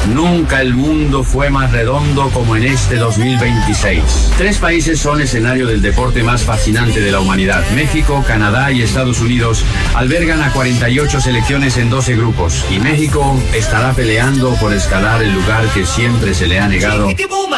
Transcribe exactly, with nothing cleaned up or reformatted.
Nunca el mundo fue más redondo como en este dos mil veintiséis. Tres países son escenario del deporte más fascinante de la humanidad. México, Canadá y Estados Unidos albergan a cuarenta y ocho selecciones en doce grupos. Y México estará peleando por escalar el lugar que siempre se le ha negado